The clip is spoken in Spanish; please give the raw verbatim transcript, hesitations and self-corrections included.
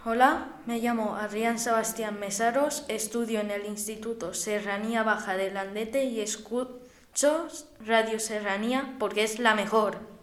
Hola, me llamo Adrián Sebastián Mesaros, estudio en el Instituto Serranía Baja de Landete y escucho Radio Serranía porque es la mejor.